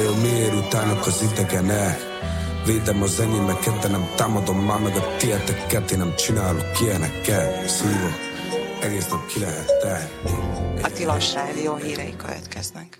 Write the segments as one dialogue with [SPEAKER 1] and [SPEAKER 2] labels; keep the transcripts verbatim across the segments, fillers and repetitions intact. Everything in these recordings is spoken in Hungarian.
[SPEAKER 1] Vajon miért utálnak az idegenek? Védem az enyémeket, de nem támadom már meg a tieteket. Én nem csinálok ilyeneket. Szívok, egész nap ki lehet tenni.
[SPEAKER 2] A Tilos Rádió hírei következnek.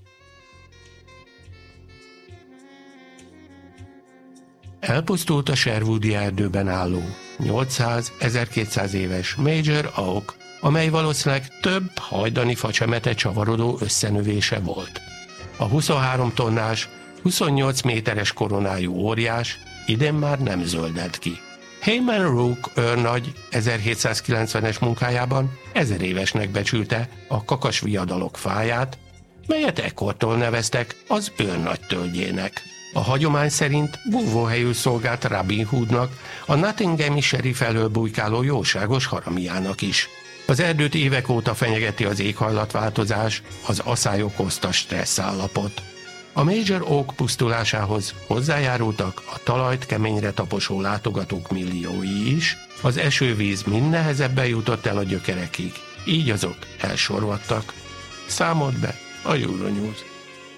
[SPEAKER 3] Elpusztult a Sherwoodi erdőben álló nyolcszáz-ezerkétszáz éves Major Oak, amely valószínűleg több hajdani facsemete csavarodó összenövése volt. A huszonhárom tonnás, huszonnyolc méteres koronájú óriás idén már nem zöldelt ki. Hayman Rook őrnagy ezerhétszázkilencvenes munkájában ezer évesnek becsülte a kakasviadalok fáját, melyet ekkortól neveztek az őrnagy tölgyének. A hagyomány szerint búvóhelyül szolgált Robin Hoodnak, a Nottinghami sheriff elől bujkáló jóságos haramiának is. Az erdőt évek óta fenyegeti az éghajlatváltozás, az aszály okozta stressz állapot. A Major Oak pusztulásához hozzájárultak a talajt keményre taposó látogatók milliói is, az esővíz mind nehezebben jutott el a gyökerekig, így azok elsorvadtak. Számolt be a Euronews.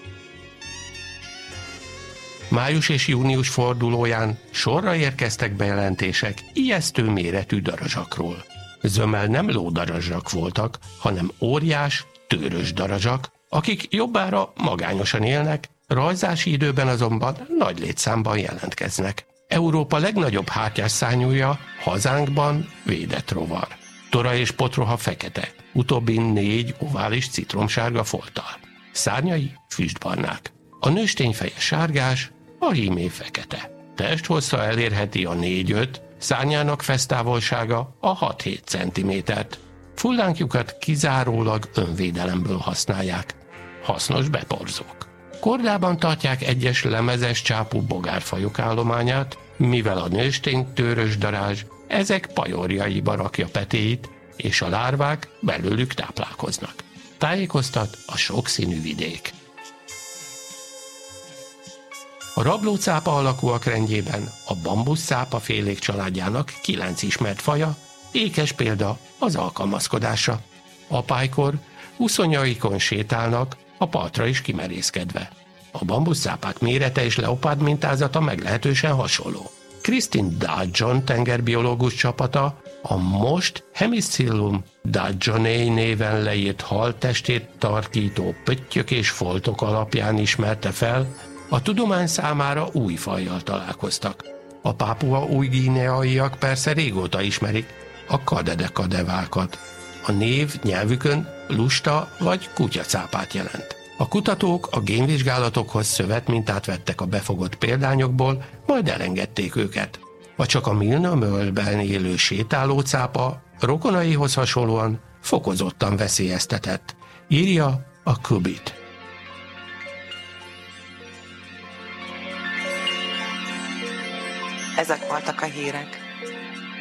[SPEAKER 3] Május és június fordulóján sorra érkeztek bejelentések ijesztő méretű darazsakról. Zömmel nem lódarazsak voltak, hanem óriás, tőrös darazsak, akik jobbára magányosan élnek, rajzási időben azonban nagy létszámban jelentkeznek. Európa legnagyobb háttyás szárnyúja hazánkban védett rovar. Tora és potroha fekete, utóbbi négy ovális citromsárga folttal. Szárnyai füstbarnák. A nőstény feje sárgás, a hímé fekete. Testhossza elérheti a négy-öt, szárnyának fesztávolsága a hat-hét centimétert. Fullánkjukat kizárólag önvédelemből használják. Hasznos beporzók. Kordában tartják egyes lemezes csápú bogárfajok állományát, mivel a nőstény tőrös darázs ezek pajorjaiba rakja petéit, és a lárvák belőlük táplálkoznak. Tájékoztat a sokszínű vidék. A rablócápa alakúak rendjében a bambuszcápa félék családjának kilenc ismert faja, ékes példa az alkalmazkodásra. Apálykor uszonyaikon sétálnak, a partra is kimerészkedve. A bambuszcápák mérete és leopárd mintázata meglehetősen hasonló. Christine Dudgeon tengerbiológus csapata a most Hemicillum dudgeonei néven leírt haltestét tarkító pöttyök és foltok alapján ismerte fel, a tudomány számára új fajjal találkoztak. A pápua új-guineaiak persze régóta ismerik a kadedekadevákat. A név nyelvükön lusta vagy kutyacápát jelent. A kutatók a génvizsgálatokhoz szövetmintát vettek a befogott példányokból, majd elengedték őket. A csak a Milne-Möllben élő sétálócápa rokonaihoz hasonlóan fokozottan veszélyeztetett, írja a Kubit.
[SPEAKER 2] Ezek voltak a hírek.